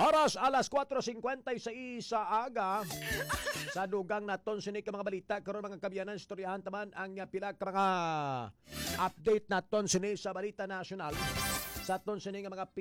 Oras alas 4:56 sa aga. Sa dugang naton sini ka mga balita karon mga kabyanan, istoryahan taman ang pila ka mga update naton sini sa balita nasyonal. Sa aton sini nga mga